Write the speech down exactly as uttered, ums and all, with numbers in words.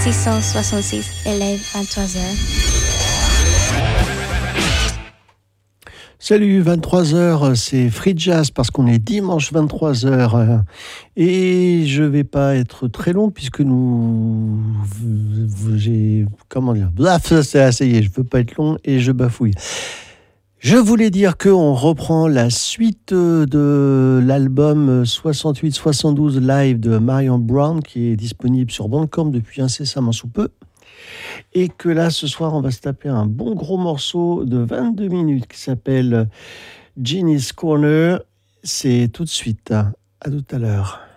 six cent soixante-six élèves vingt-trois heures. Salut, vingt-trois heures, c'est Free Jazz parce qu'on est dimanche vingt-trois heures et je vais pas être très long puisque nous j'ai comment dire blaf, ça, ça y est, je veux pas être long et je bafouille. Je voulais dire qu'on reprend la suite de l'album soixante-huit soixante-douze live de Marion Brown qui est disponible sur Bandcamp depuis incessamment sous peu. Et que là, ce soir, on va se taper un bon gros morceau de vingt-deux minutes qui s'appelle Jeannie's Corner. C'est tout de suite. À tout à l'heure.